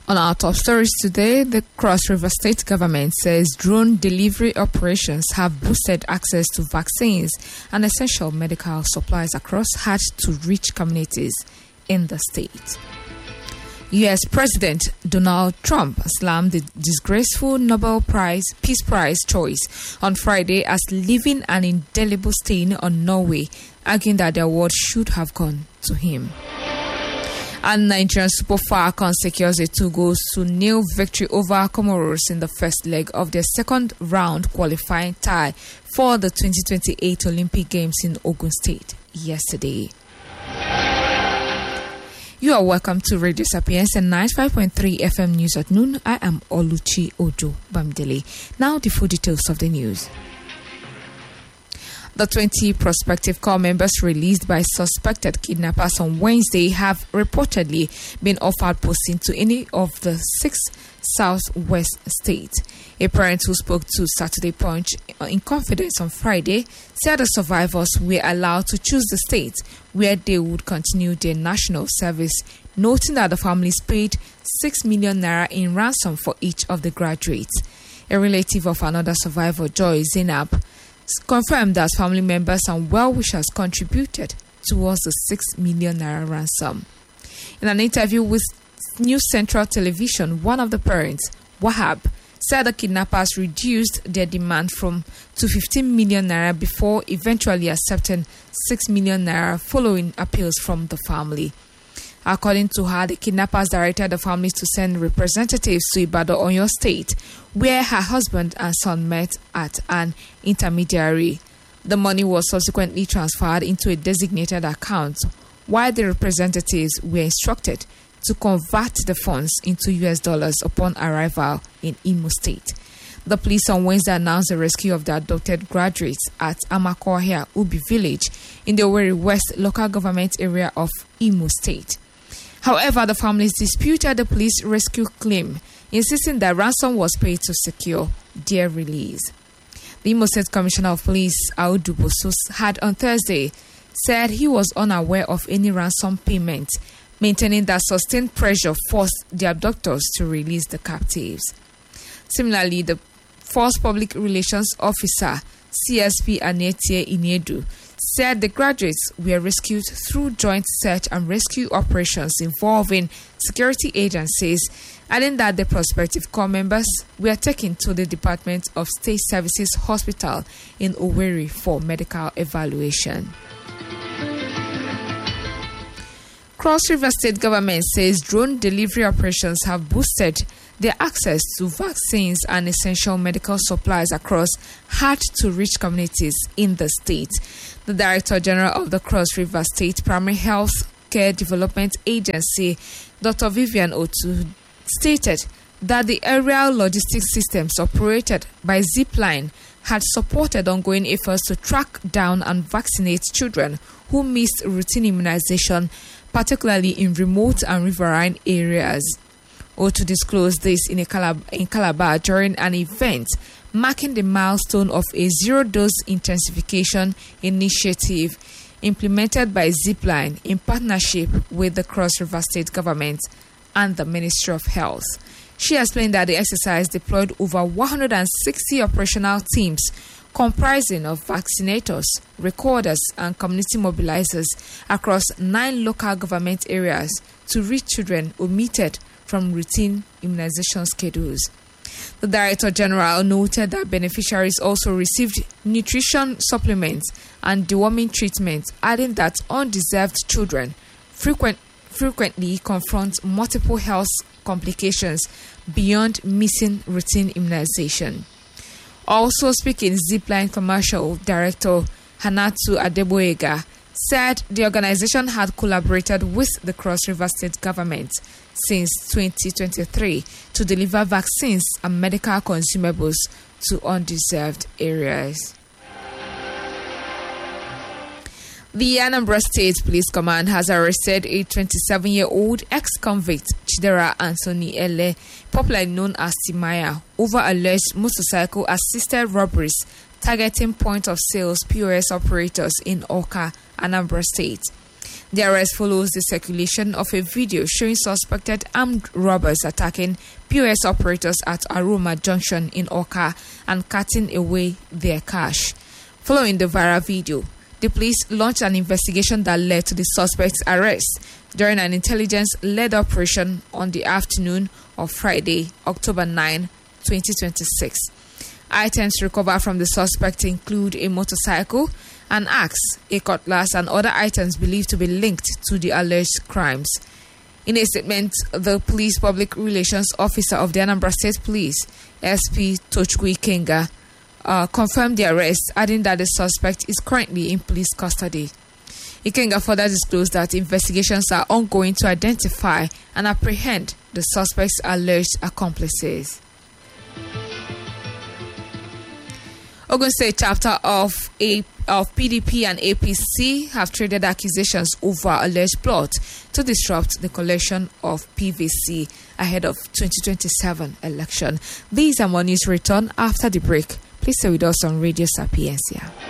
On our top stories today, the Cross River State government says drone delivery operations have boosted access to vaccines and essential medical supplies across hard-to-reach communities in the state. U.S. President Donald Trump slammed the disgraceful Nobel Peace Prize choice on Friday as leaving an indelible stain on Norway, arguing that the award should have gone to him. And Nigerian Super Falcons secures a 2-0 victory over Comoros in the first leg of their second round qualifying tie for the 2028 Olympic Games in Ogun State yesterday. You are welcome to Radio Sapiens and 95.3 FM News at noon. I am Oluchi Ojo Bamdele. Now the full details of the news. The 20 prospective corps members released by suspected kidnappers on Wednesday have reportedly been offered posting to any of the 6 southwest states. A parent who spoke to Saturday Punch in confidence on Friday said the survivors were allowed to choose the state where they would continue their national service, noting that the families paid 6 million naira in ransom for each of the graduates. A relative of another survivor, Joy Zainab, confirmed that family members and well-wishers contributed towards the 6 million naira ransom. In an interview with News Central Television, one of the parents, Wahab, said the kidnappers reduced their demand to 15 million naira before eventually accepting 6 million naira following appeals from the family. According to her, the kidnappers directed the families to send representatives to Ibadan, Oyo State, where her husband and son met at an intermediary. The money was subsequently transferred into a designated account, while the representatives were instructed to convert the funds into US dollars upon arrival in Imo State. The police on Wednesday announced the rescue of the adopted graduates at Amakohia Ubi village in the Owerri West local government area of Imo State. However, the families disputed the police rescue claim, insisting that ransom was paid to secure their release. The Imo State Commissioner of Police, Audu Bosus, had on Thursday said he was unaware of any ransom payment, maintaining that sustained pressure forced the abductors to release the captives. Similarly, the Force Public Relations Officer, CSP Anetie Iniedu, said the graduates were rescued through joint search and rescue operations involving security agencies, adding that the prospective corps members were taken to the Department of State Services Hospital in Owerri for medical evaluation. Cross River State government says drone delivery operations have boosted their access to vaccines and essential medical supplies across hard-to-reach communities in the state. The Director General of the Cross River State Primary Health Care Development Agency, Dr. Vivian Otu, stated that the aerial logistics systems operated by Zipline had supported ongoing efforts to track down and vaccinate children who missed routine immunization, particularly in remote and riverine areas. Otu disclosed this in Calabar during an event marking the milestone of a zero-dose intensification initiative implemented by Zipline in partnership with the Cross River State government and the Ministry of Health. She explained that the exercise deployed over 160 operational teams comprising of vaccinators, recorders, and community mobilizers across 9 local government areas to reach children omitted from routine immunization schedules. The Director General noted that beneficiaries also received nutrition supplements and deworming treatments, adding that undeserved children frequently confront multiple health complications beyond missing routine immunization. Also speaking, Zipline Commercial Director Hanatu Adeboyega said the organization had collaborated with the Cross River State government since 2023 to deliver vaccines and medical consumables to undeserved areas. The Anambra State Police Command has arrested a 27-year-old ex-convict, Chidera Anthony Ele, popularly known as Timaya, over alleged motorcycle-assisted robberies targeting point-of-sales POS operators in Oka, Anambra State. The arrest follows the circulation of a video showing suspected armed robbers attacking POS operators at Aroma Junction in Oka and carting away their cash. Following the viral video, the police launched an investigation that led to the suspect's arrest during an intelligence-led operation on the afternoon of Friday, October 9, 2026. Items recovered from the suspect include a motorcycle, an axe, a cutlass, and other items believed to be linked to the alleged crimes. In a statement, the police public relations officer of the Anambra State Police, SP Tochukwu Ikenga, confirmed the arrest, adding that the suspect is currently in police custody. Ikenga further disclosed that investigations are ongoing to identify and apprehend the suspect's alleged accomplices. Ogun State chapter of PDP and APC have traded accusations over alleged plot to disrupt the collection of PVC ahead of 2027 election. These are more news return after the break. Please stay with us on Radio Sapiencia.